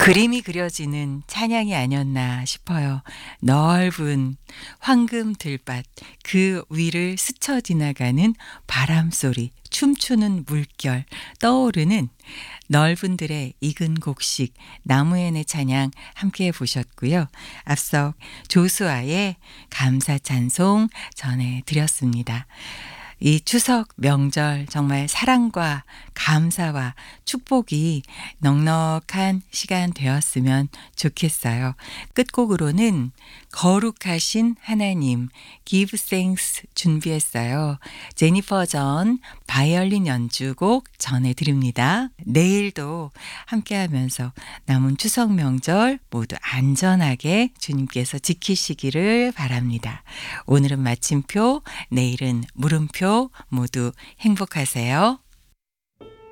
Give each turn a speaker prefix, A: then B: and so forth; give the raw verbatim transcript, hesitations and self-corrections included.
A: 그림이 그려지는 찬양이 아니었나 싶어요. 넓은 황금 들밭 그 위를 스쳐 지나가는 바람소리, 춤추는 물결, 떠오르는 넓은 들의 익은 곡식, 나무의 내 찬양 함께 보셨고요. 앞서 조수아의 감사 찬송 전해드렸습니다. 이 추석 명절 정말 사랑과 감사와 축복이 넉넉한 시간 되었으면 좋겠어요. 끝곡으로는 거룩하신 하나님 Give Thanks 준비했어요. 제니퍼 전 바이올린 연주곡 전해드립니다. 내일도 함께하면서 남은 추석 명절 모두 안전하게 주님께서 지키시기를 바랍니다. 오늘은 마침표, 내일은 물음표 모두 행복하세요.